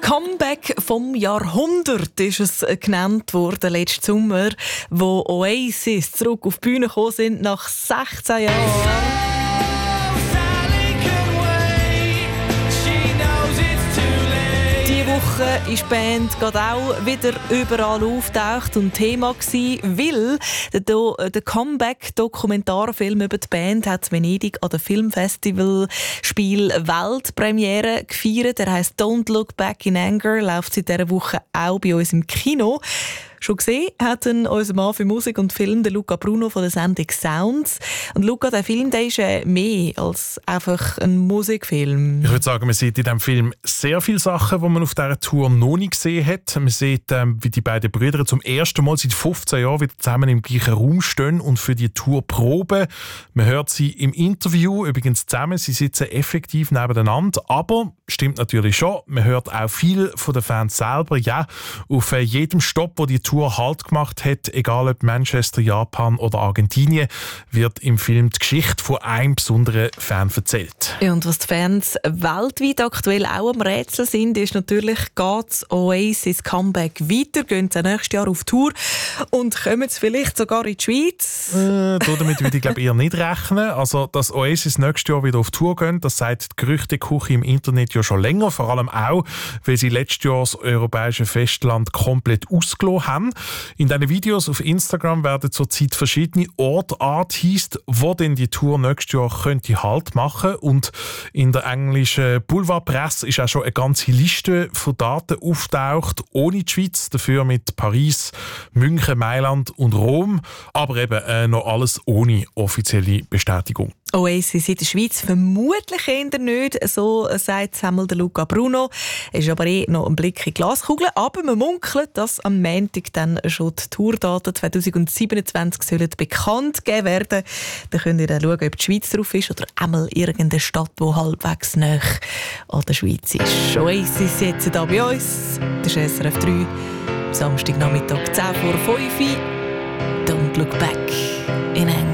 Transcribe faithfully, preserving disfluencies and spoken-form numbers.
Comeback vom Jahrhundert ist es genannt worden letzten Sommer, wo Oasis zurück auf die Bühne gekommen sind nach sechzehn Jahren. Diese Woche ist die Band gerade auch wieder überall auftaucht und Thema gsi, weil der, der Comeback-Dokumentarfilm über die Band hat in Venedig an der Filmfestival Spiel Weltpremiere gefeiert. Er heisst «Don't Look Back in Anger», läuft seit dieser Woche auch bei uns im Kino. Schon gesehen hat unser Mann für Musik und Film, der Luca Bruno von der Sendung «Sounds». Und Luca, der Film der ist äh, mehr als einfach ein Musikfilm. Ich würde sagen, man sieht in diesem Film sehr viele Sachen, die man auf dieser Tour noch nicht gesehen hat. Man sieht, ähm, wie die beiden Brüder zum ersten Mal seit fünfzehn Jahren wieder zusammen im gleichen Raum stehen und für die Tour proben. Man hört sie im Interview übrigens zusammen. Sie sitzen effektiv nebeneinander. Aber, stimmt natürlich schon, man hört auch viel von den Fans selber. Ja, auf äh, jedem Stopp, wo die Tour Halt gemacht hat, egal ob Manchester, Japan oder Argentinien, wird im Film die Geschichte von einem besonderen Fan erzählt. Ja, und was die Fans weltweit aktuell auch am Rätsel sind, ist natürlich, geht das Oasis Comeback weiter? Gehen sie nächstes Jahr auf Tour und kommen sie vielleicht sogar in die Schweiz? Äh, damit würde ich glaube eher nicht rechnen. Also, dass Oasis nächstes Jahr wieder auf Tour gehen, das sagt die Gerüchteküche im Internet ja schon länger, vor allem auch, weil sie letztes Jahr das europäische Festland komplett ausgelassen haben. In diesen Videos auf Instagram werden zurzeit verschiedene Orte angeteased, wo denn die Tour nächstes Jahr könnte Halt machen. Und in der englischen Boulevardpresse ist auch schon eine ganze Liste von Daten auftaucht, ohne die Schweiz, dafür mit Paris, München, Mailand und Rom. Aber eben äh, noch alles ohne offizielle Bestätigung. Oasis in der Schweiz vermutlich eher nicht, so sagt Samuel der Luca Bruno. Es ist aber eh noch ein Blick in die Glaskugel. Aber man munkelt, dass am Montag dann schon die Tourdaten zwanzig siebenundzwanzig sollen bekannt gegeben werden. Dann könnt ihr dann schauen, ob die Schweiz drauf ist oder einmal irgendeine Stadt, die halbwegs nah an der Schweiz ist. Oasis jetzt hier bei uns. Das ist S R F drei. Samstagnachmittag zehn vor fünf. Don't look back in Anger.